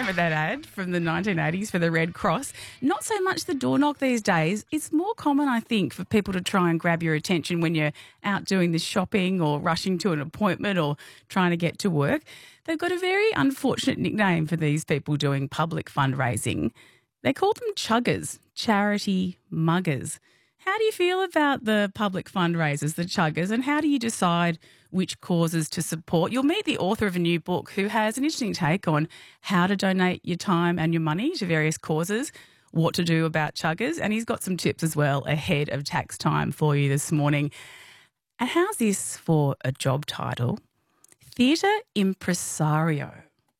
remember that ad from the 1980s for the Red Cross? Not so much the door knock these days. It's more common, I think, for people to try and grab your attention when you're out doing the shopping or rushing to an appointment or trying to get to work. They've got a very unfortunate nickname for these people doing public fundraising. They call them chuggers, charity muggers. How do you feel about the public fundraisers, the chuggers, and how do you decide which causes to support? You'll meet the author of a new book who has an interesting take on how to donate your time and your money to various causes, what to do about chuggers, and he's got some tips as well ahead of tax time for you this morning. And how's this for a job title? Theatre impresario.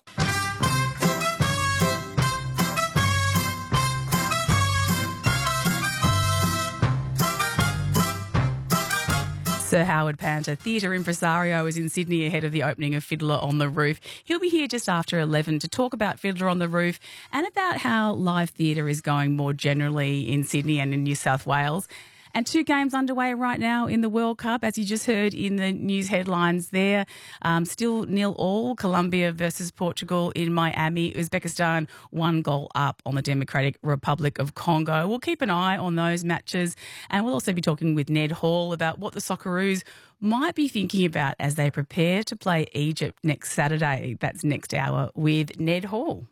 Sir Howard Panter, theatre impresario, is in Sydney ahead of the opening of Fiddler on the Roof. He'll be here just after 11 to talk about Fiddler on the Roof and about how live theatre is going more generally in Sydney and in New South Wales. And 2 games underway right now in the World Cup, as you just heard in the news headlines there. Still 0-0, Colombia versus Portugal in Miami. Uzbekistan 1 goal up on the Democratic Republic of Congo. We'll keep an eye on those matches, and we'll also be talking with Ned Hall about what the Socceroos might be thinking about as they prepare to play Egypt next Saturday. That's next hour with Ned Hall.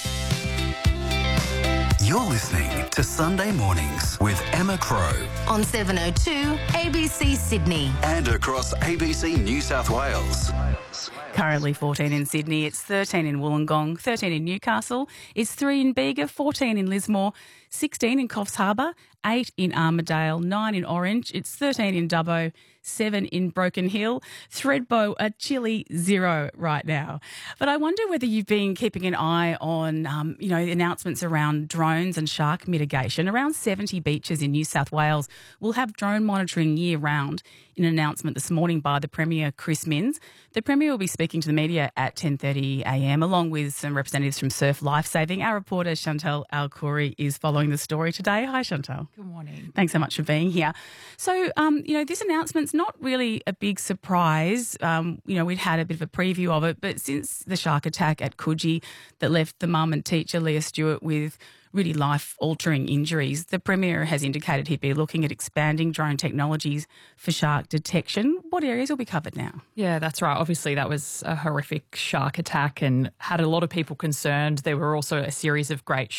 You're listening to Sunday Mornings with Emma Crow on 702 ABC Sydney and across ABC New South Wales. Currently 14 in Sydney, it's 13 in Wollongong, 13 in Newcastle, it's 3 in Bega, 14 in Lismore, 16 in Coffs Harbour, 8 in Armidale, 9 in Orange, it's 13 in Dubbo, 7 in Broken Hill, Thredbo a chilly 0 right now. But I wonder whether you've been keeping an eye on, announcements around drones and shark mitigation. Around 70 beaches in New South Wales will have drone monitoring year round. In an announcement this morning by the Premier, Chris Minns. The Premier will be speaking to the media at 10:30am, along with some representatives from Surf Lifesaving. Our reporter, Chantal Al-Khoury, is following the story today. Hi, Chantal. Good morning. Thanks so much for being here. So, this announcement's not really a big surprise. We'd had a bit of a preview of it, but since the shark attack at Coogee that left the mum and teacher, Leah Stewart, with really life-altering injuries, the Premier has indicated he'd be looking at expanding drone technologies for shark detection. What areas will be covered now? Yeah, that's right. Obviously, that was a horrific shark attack and had a lot of people concerned. There were also a series of great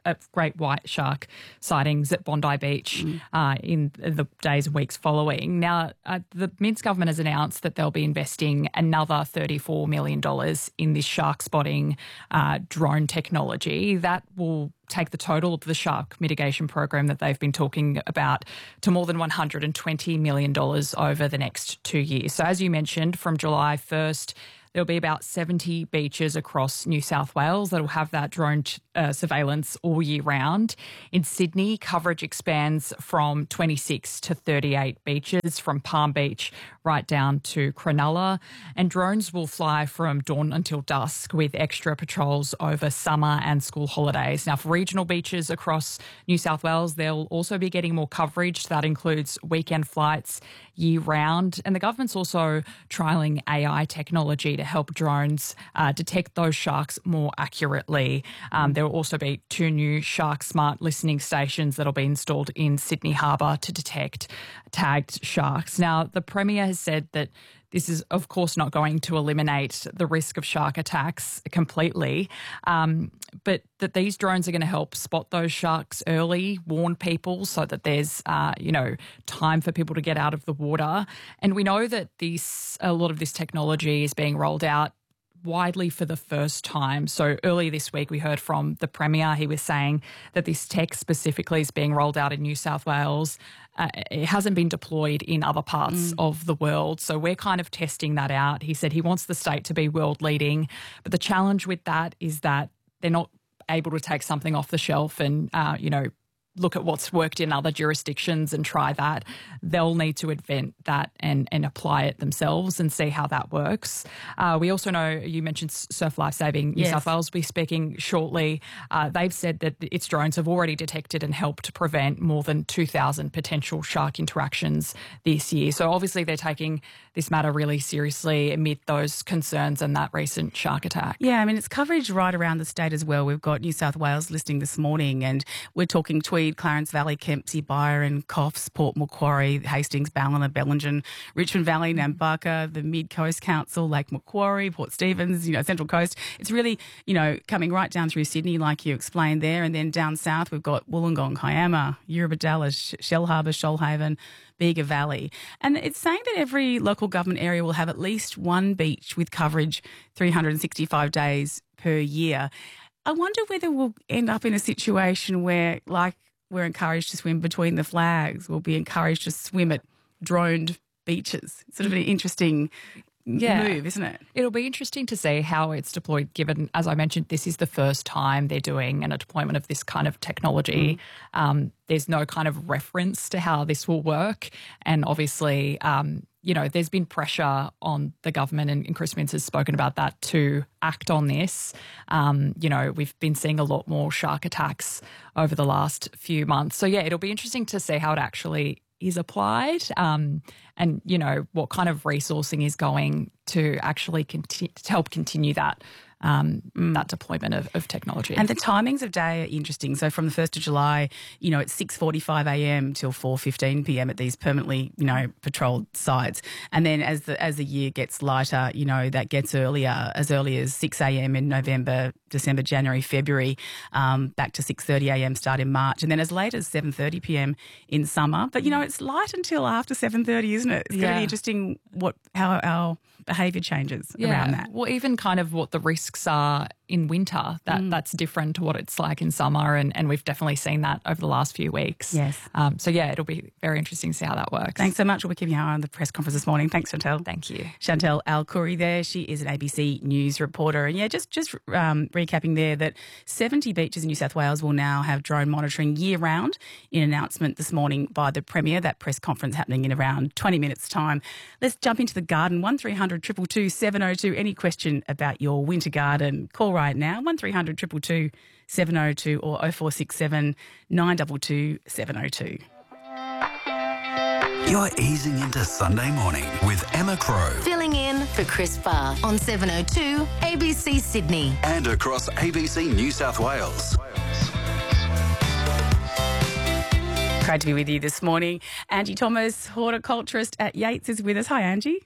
white shark sightings at Bondi Beach in the days and weeks following. Now, the Minns government has announced that they'll be investing another $34 million in this shark spotting drone technology. That will take the total of the shark mitigation program that they've been talking about to more than $120 million over the next 2 years. So as you mentioned, from July 1st, there'll be about 70 beaches across New South Wales that will have that drone surveillance all year round. In Sydney, coverage expands from 26 to 38 beaches, from Palm Beach right down to Cronulla. And drones will fly from dawn until dusk with extra patrols over summer and school holidays. Now, for regional beaches across New South Wales, they'll also be getting more coverage. That includes weekend flights year round. And the government's also trialling AI technology to help drones detect those sharks more accurately. There will also be 2 new shark smart listening stations that will be installed in Sydney Harbour to detect tagged sharks. Now, the Premier has said that this is, of course, not going to eliminate the risk of shark attacks completely, but that these drones are going to help spot those sharks early, warn people so that there's, time for people to get out of the water. And we know that a lot of this technology is being rolled out widely for the first time. So earlier this week, we heard from the Premier. He was saying that this tech specifically is being rolled out in New South Wales. It hasn't been deployed in other parts of the world. So we're kind of testing that out. He said he wants the state to be world leading. But the challenge with that is that they're not able to take something off the shelf and, look at what's worked in other jurisdictions and try that. They'll need to invent that and apply it themselves and see how that works. We also know, you mentioned Surf Lifesaving New South Wales will be speaking shortly. They've said that its drones have already detected and helped prevent more than 2,000 potential shark interactions this year. So obviously they're taking this matter really seriously amid those concerns and that recent shark attack. Yeah, I mean, it's coverage right around the state as well. We've got New South Wales listing this morning, and we're talking Tweed, Clarence Valley, Kempsey, Byron, Coffs, Port Macquarie, Hastings, Ballina, Bellingen, Richmond Valley, Nambucca, the Mid Coast Council, Lake Macquarie, Port Stephens, Central Coast. It's really, coming right down through Sydney, like you explained there. And then down south, we've got Wollongong, Kiama, Yuba Dallas, Shell Harbour, Shoalhaven, Bega Valley. And it's saying that every local government area will have at least one beach with coverage 365 days per year. I wonder whether we'll end up in a situation where, like, we're encouraged to swim between the flags, we'll be encouraged to swim at droned beaches. It's sort of an interesting move, isn't it? It'll be interesting to see how it's deployed, given, as I mentioned, this is the first time they're doing a deployment of this kind of technology. There's no kind of reference to how this will work. And obviously, there's been pressure on the government, and Chris Minns has spoken about that, to act on this. We've been seeing a lot more shark attacks over the last few months. So, it'll be interesting to see how it actually is applied, and what kind of resourcing is going to actually to help continue that that deployment of technology. And the timings of day are interesting. So from the 1st of July, it's 6:45 a.m. till 4:15 p.m. at these permanently, patrolled sites. And then as the year gets lighter, that gets earlier, as early as 6 a.m. in November, December, January, February, back to 6:30 a.m. start in March, and then as late as 7:30 p.m. in summer. But it's light until after 7:30, isn't it? It's going to be interesting how our behaviour changes around that. Well, even kind of what the risks are in winter, that's different to what it's like in summer, and we've definitely seen that over the last few weeks. Yes. It'll be very interesting to see how that works. Thanks so much. We'll be keeping an eye on the press conference this morning. Thanks, Chantel. Thank you. Chantel Al-Khoury there. She is an ABC News reporter. And just recapping there that 70 beaches in New South Wales will now have drone monitoring year-round, in an announcement this morning by the Premier. That press conference happening in around 20 minutes' time. Let's jump into the garden. 1300 222 702. Any question about your winter garden, call right now. 1300 222 702 or 0467 922 702. You're easing into Sunday morning with Emma Crow. Filling in for Chris Barr on 702 ABC Sydney. And across ABC New South Wales. Great to be with you this morning. Angie Thomas, horticulturist at Yates, is with us. Hi, Angie.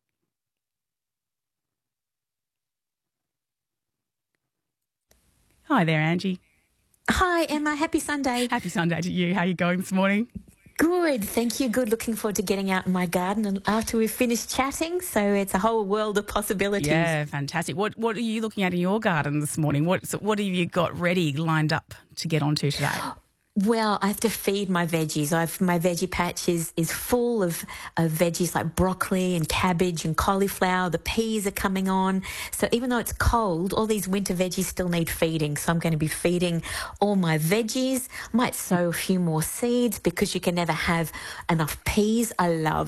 Hi there, Angie. Hi, Emma. Happy Sunday. Happy Sunday to you. How are you going this morning? Good, thank you. Good. Looking forward to getting out in my garden and after we've finished chatting. So it's a whole world of possibilities. Yeah, fantastic. What are you looking at in your garden this morning? What have you got ready, lined up to get onto today? Well, I have to feed my veggies. My veggie patch is full of veggies like broccoli and cabbage and cauliflower. The peas are coming on. So even though it's cold, all these winter veggies still need feeding. So I'm going to be feeding all my veggies. Might sow a few more seeds because you can never have enough peas. I love